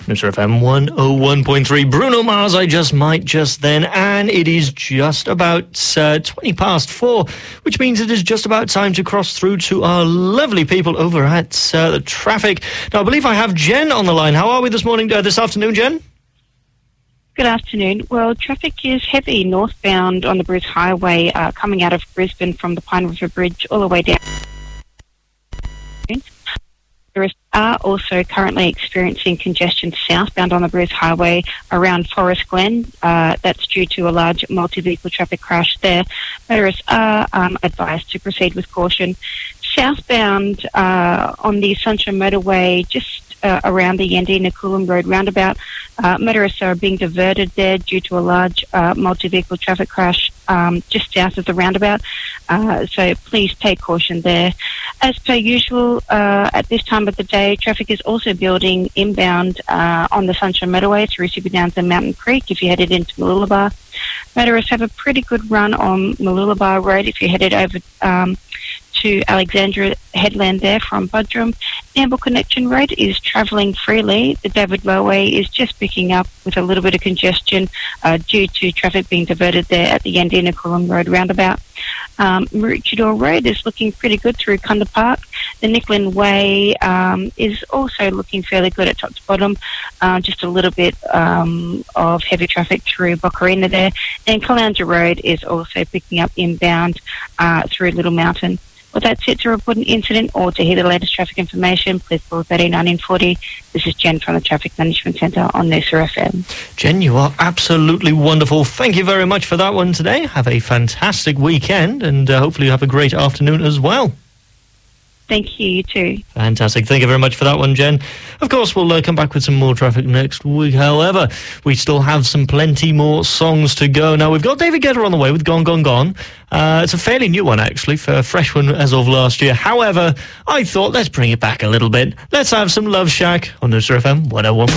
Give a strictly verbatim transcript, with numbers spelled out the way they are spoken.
Newser F M one oh one point three. Bruno Mars, I Just Might Just Then. And it is just about uh, twenty past four, which means it is just about time to cross through to our lovely people over at uh, the traffic. Now, I believe I have Jen on the line. How are we this morning, uh, this afternoon, Jen? Good afternoon. Well, traffic is heavy northbound on the Bruce Highway, uh, coming out of Brisbane from the Pine River Bridge all the way down. Tourists are also currently experiencing congestion southbound on the Bruce Highway around Forest Glen. Uh, that's due to a large multi-vehicle traffic crash there. Motorists are um, advised to proceed with caution. Southbound uh, on the Sunshine Motorway, just Uh, around the Yandina Coolum Road roundabout. Uh, motorists are being diverted there due to a large uh, multi-vehicle traffic crash um, just south of the roundabout. Uh, so please take caution there. As per usual, uh, at this time of the day, traffic is also building inbound uh, on the Sunshine Motorway through Super Downs and Mountain Creek if you're headed into Mooloolaba. Motorists have a pretty good run on Mooloolaba Road if you're headed over um, to Alexandra Headland there from Buderim. Amble Connection Road is travelling freely. The David Railway is just picking up with a little bit of congestion uh, due to traffic being diverted there at the Yandina Coolum Road roundabout. Um, Maroochydore Road is looking pretty good through Kunda Park. The Nicklin Way um, is also looking fairly good at top to bottom. Uh, just a little bit um, of heavy traffic through Boccarina there. And Caloundra Road is also picking up inbound uh, through Little Mountain. Well, that's it. To report an incident or to hear the latest traffic information, please call thirteen nineteen forty. This is Jen from the Traffic Management Centre on Noosa F M. Jen, you are absolutely wonderful. Thank you very much for that one today. Have a fantastic weekend, and uh, hopefully you have a great afternoon as well. Thank you, you too. Fantastic. Thank you very much for that one, Jen. Of course, we'll uh, come back with some more traffic next week. However, we still have some plenty more songs to go. Now, we've got David Guetta on the way with Gone, Gone, Gone. Uh, it's a fairly new one, actually, for a fresh one as of last year. However, I thought, let's bring it back a little bit. Let's have some Love Shack on Noosa F M one oh one.